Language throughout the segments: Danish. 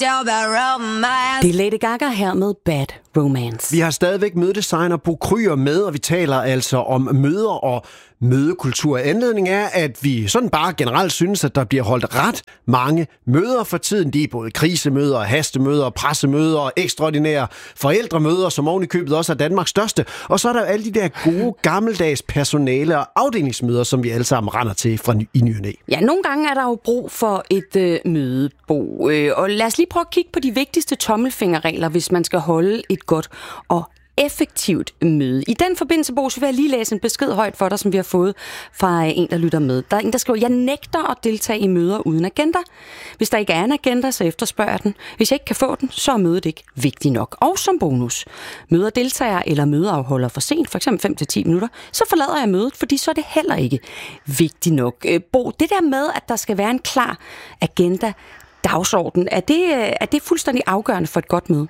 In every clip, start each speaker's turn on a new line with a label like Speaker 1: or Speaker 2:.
Speaker 1: Det er Lady Gaga her med Bad Romance.
Speaker 2: Vi har stadigvæk mødedesigner Bo Kryer med, og vi taler altså om møder og mødekultur. Anledningen er, at vi sådan bare generelt synes, at der bliver holdt ret mange møder for tiden. De er både krisemøder, hastemøder, pressemøder og ekstraordinære forældremøder, som oven i købet også er Danmarks største. Og så er der alle de der gode, gammeldags personale- og afdelingsmøder, som vi alle sammen render til fra i ny og næ.
Speaker 1: Ja, nogle gange er der jo brug for et mødebo. Og lad os lige prøve at kigge på de vigtigste tommelfingerregler, hvis man skal holde et godt og effektivt møde. I den forbindelse, Bo, så vil jeg lige læse en besked højt for dig, som vi har fået fra en, der lytter med. Der er en, der skriver, jeg nægter at deltage i møder uden agenda. Hvis der ikke er en agenda, så efterspørger jeg den. Hvis jeg ikke kan få den, så er mødet ikke vigtigt nok. Og som bonus, møder deltager eller mødeafholder for sent, f.eks. 5-10 minutter, så forlader jeg mødet, fordi så er det heller ikke vigtigt nok. Bo, det der med, at der skal være en klar agenda, dagsorden, er det fuldstændig afgørende for et godt møde?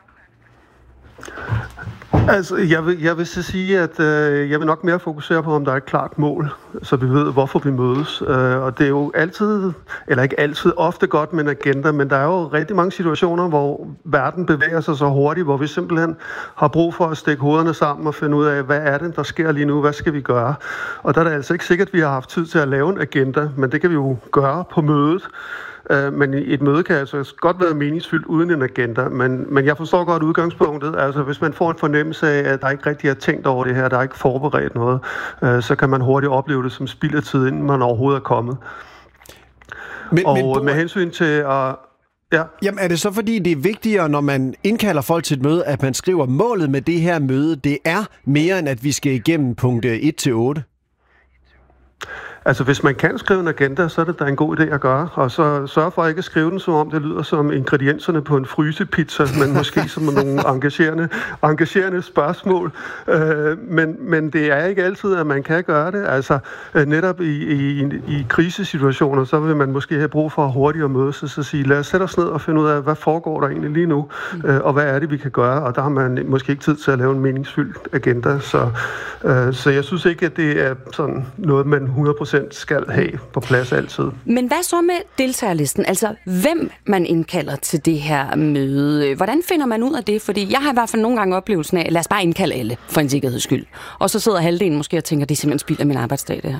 Speaker 3: Altså, jeg vil så sige, at jeg vil nok mere fokusere på, om der er et klart mål, så vi ved, hvorfor vi mødes. Og det er jo altid, eller ikke altid, ofte godt med en agenda, men der er jo rigtig mange situationer, hvor verden bevæger sig så hurtigt, hvor vi simpelthen har brug for at stikke hovederne sammen og finde ud af, hvad er det, der sker lige nu, hvad skal vi gøre? Og der er det altså ikke sikkert, at vi har haft tid til at lave en agenda, men det kan vi jo gøre på mødet. Men et møde kan altså godt være meningsfyldt uden en agenda, men jeg forstår godt udgangspunktet. Altså hvis man får en fornemmelse af, at der ikke rigtig er tænkt over det her, der er ikke forberedt noget, så kan man hurtigt opleve det som spild af tid, inden man overhovedet er kommet. Men med hensyn til at... Ja.
Speaker 2: Jamen er det så fordi, det er vigtigere, når man indkalder folk til et møde, at man skriver målet med det her møde, det er mere end at vi skal igennem punkt 1-8?
Speaker 3: Altså, hvis man kan skrive en agenda, så er det da en god idé at gøre. Og så sørg for at ikke skrive den, som om det lyder som ingredienserne på en frysepizza, men måske som nogle engagerende spørgsmål. Men det er ikke altid, at man kan gøre det. Altså, netop i krisesituationer, så vil man måske have brug for hurtigt at mødes og så sige, lad os sætte os ned og finde ud af, hvad foregår der egentlig lige nu, og hvad er det, vi kan gøre. Og der har man måske ikke tid til at lave en meningsfyldt agenda. Så jeg synes ikke, at det er sådan noget, man 100% skal have på plads altid. Men
Speaker 1: hvad så med deltagerlisten? Altså, hvem man indkalder til det her møde? Hvordan finder man ud af det? Fordi jeg har i hvert fald nogle gange oplevelsen af, lad os bare indkalde alle, for en sikkerheds skyld. Og så sidder halvdelen måske og tænker, det er simpelthen spild af min arbejdsdag, det her.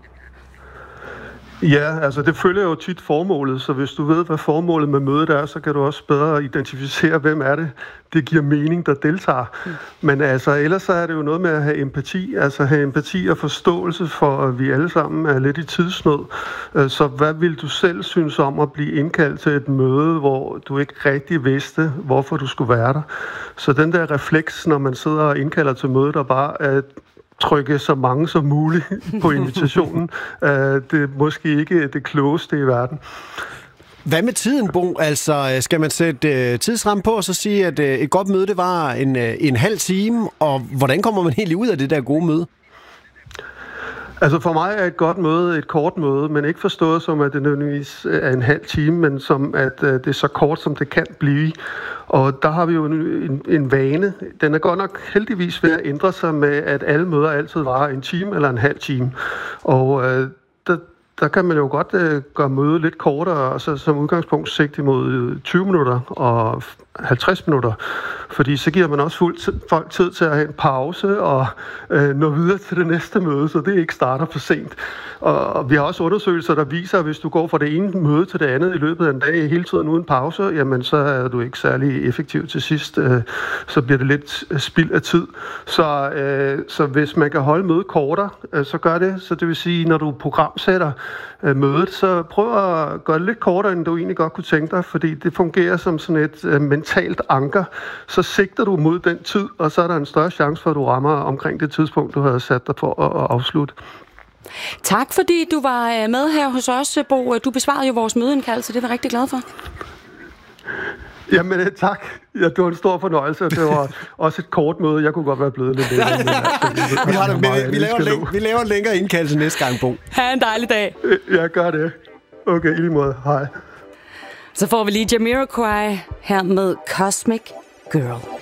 Speaker 3: Ja, altså det følger jo tit formålet, så hvis du ved, hvad formålet med mødet er, så kan du også bedre identificere, hvem er det giver mening, der deltager. Men altså, ellers så er det jo noget med at have empati, altså have empati og forståelse for, at vi alle sammen er lidt i tidsnød. Så hvad vil du selv synes om at blive indkaldt til et møde, hvor du ikke rigtig vidste, hvorfor du skulle være der? Så den der refleks, når man sidder og indkalder til mødet, der bare er trykke så mange som muligt på invitationen. Det er måske ikke det klogeste i verden.
Speaker 2: Hvad med tiden, Bo? Altså, skal man sætte tidsramme på og så sige, at et godt møde, det var en halv time, og hvordan kommer man helt ud af det der gode møde?
Speaker 3: Altså for mig er et godt møde et kort møde, men ikke forstået som, at det nødvendigvis er en halv time, men som, at det er så kort, som det kan blive. Og der har vi jo en vane. Den er godt nok heldigvis ved at ændre sig med, at alle møder altid varer en time eller en halv time. Og der kan man jo godt gøre mødet lidt kortere, og så som udgangspunkt sigte imod 20 minutter og 50 minutter. Fordi så giver man også folk tid til at have en pause og nå videre til det næste møde, så det ikke starter for sent. Og vi har også undersøgelser, der viser, at hvis du går fra det ene møde til det andet i løbet af en dag hele tiden uden pause, jamen så er du ikke særlig effektiv til sidst. Så bliver det lidt spild af tid. Så hvis man kan holde mødet kortere, så gør det. Så det vil sige, når du programsætter mødet, så prøv at gøre det lidt kortere, end du egentlig godt kunne tænke dig, fordi det fungerer som sådan et mentalt anker. Så sigter du mod den tid, og så er der en større chance for, at du rammer omkring det tidspunkt, du havde sat dig for at afslutte.
Speaker 1: Tak fordi du var med her hos os, Bo. Du besvarede jo vores mødeindkaldelse, det er vi rigtig glad for.
Speaker 3: Jamen tak. Ja, det var en stor fornøjelse, og det var også et kort møde. Jeg kunne godt være blevet lidt
Speaker 2: vi laver en længere indkaldelse næste gang, Bo.
Speaker 1: Ha' en dejlig dag.
Speaker 3: Jeg gør det. Okay, i lige måde. Hej.
Speaker 1: Så får vi lige Jamiroquai her med Cosmic Girl.